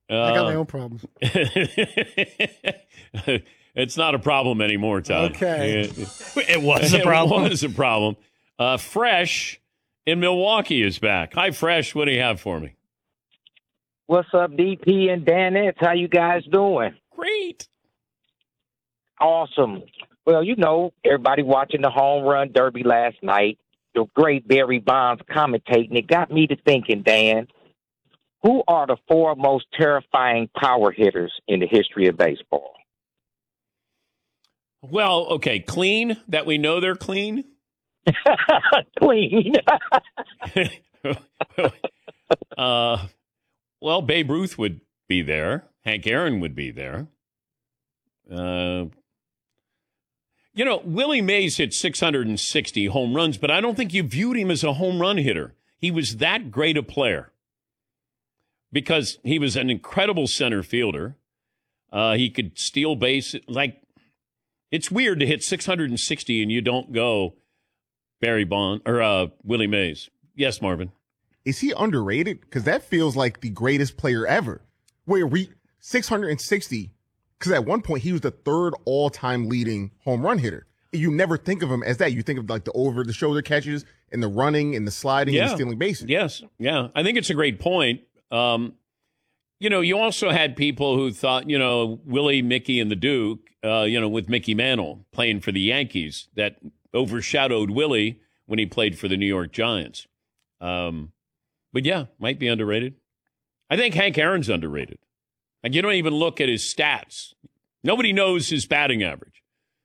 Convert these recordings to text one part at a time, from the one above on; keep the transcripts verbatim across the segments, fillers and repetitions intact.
Uh, I got my own problems. It's not a problem anymore, Todd. Okay. It, it was a problem. It was a problem. Uh, Fresh in Milwaukee is back. Hi, Fresh. What do you have for me? What's up, D P and Dan X? How you guys doing? Great. Awesome. Well, you know, everybody watching the home run derby last night, the great Barry Bonds commentating. It got me to thinking, Dan, who are the four most terrifying power hitters in the history of baseball? Well, okay, clean, that we know they're clean. Clean. uh, well, Babe Ruth would be there. Hank Aaron would be there. Uh, you know, Willie Mays hit six hundred sixty home runs, but I don't think you viewed him as a home run hitter. He was that great a player because he was an incredible center fielder. Uh, he could steal base. Like, it's weird to hit six hundred sixty and you don't go Barry Bond or uh, Willie Mays. Yes, Marvin. Is he underrated? Because that feels like the greatest player ever. Where we six hundred sixty, because at one point he was the third all-time leading home run hitter. You never think of him as that. You think of like the over-the-shoulder catches and the running and the sliding Yeah. and the stealing bases. Yes, yeah. I think it's a great point. Um, you know, you also had people who thought, you know, Willie, Mickey, and the Duke, uh, you know, with Mickey Mantle playing for the Yankees, that overshadowed Willie when he played for the New York Giants. Um, but yeah, might be underrated. I think Hank Aaron's underrated. Like, you don't even look at his stats. Nobody knows his batting average.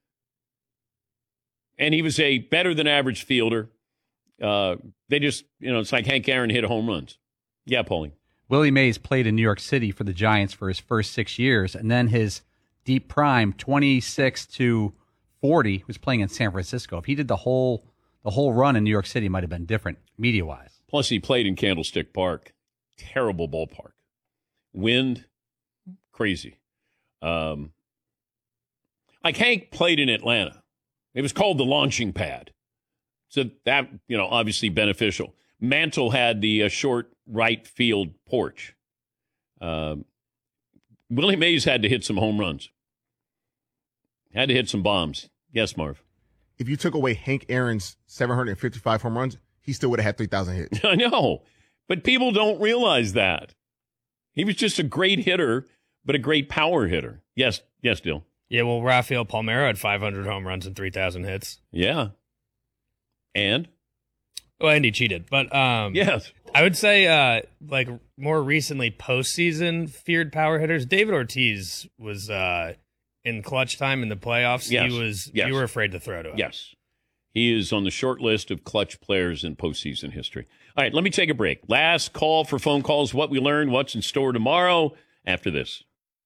And he was a better than average fielder. Uh, they just, you know, it's like Hank Aaron hit home runs. Yeah, Paulie. Willie Mays played in New York City for the Giants for his first six years, and then his deep prime, twenty-six to forty, was playing in San Francisco. If he did the whole the whole run in New York City, it might have been different media-wise. Plus, he played in Candlestick Park. Terrible ballpark. Wind, crazy. Um, like Hank played in Atlanta. It was called the launching pad. So that, you know, obviously beneficial. Mantle had the uh, short right field porch. Um, Willie Mays had to hit some home runs. Had to hit some bombs. Yes, Marv. If you took away Hank Aaron's seven hundred fifty-five home runs, he still would have had three thousand hits. I know, but people don't realize that. He was just a great hitter, but a great power hitter. Yes, yes, Dill. Yeah, well, Rafael Palmeiro had five hundred home runs and three thousand hits. Yeah. And? Well, and he cheated. But um, yes, I would say, uh, like, more recently, postseason feared power hitters, David Ortiz was uh, in clutch time in the playoffs. Yes. He was. Yes. You were afraid to throw to him. Yes. He is on the short list of clutch players in postseason history. All right, let me take a break. Last call for phone calls, what we learned, what's in store tomorrow after this.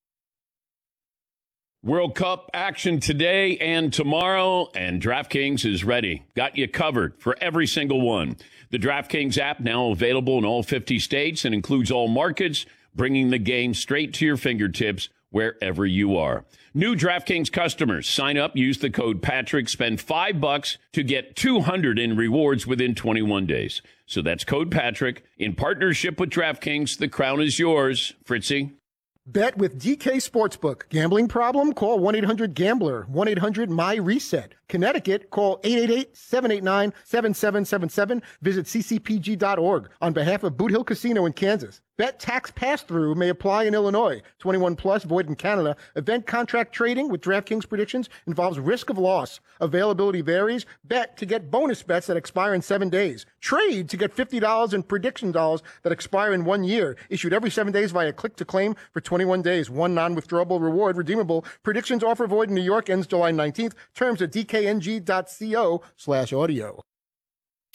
World Cup action today and tomorrow, and DraftKings is ready. Got you covered for every single one. The DraftKings app now available in all fifty states and includes all markets, bringing the game straight to your fingertips wherever you are. New DraftKings customers, sign up, use the code Patrick, spend five bucks to get two hundred in rewards within twenty-one days. So that's code Patrick. In partnership with DraftKings, the crown is yours. Fritzy? Bet with D K Sportsbook. Gambling problem? Call one eight hundred gambler, one eight hundred my reset. Connecticut, call eight eight eight, seven eight nine, seven seven seven seven. Visit c c p g dot org. On behalf of Boot Hill Casino in Kansas. Bet tax pass-through may apply in Illinois. twenty-one plus, void in Canada. Event contract trading with DraftKings predictions involves risk of loss. Availability varies. Bet to get bonus bets that expire in seven days. Trade to get fifty dollars in prediction dollars that expire in one year. Issued every seven days via click-to-claim for twenty-one days. One non-withdrawable reward redeemable. Predictions offer void in New York ends July nineteenth. Terms at d k n g dot co slash audio.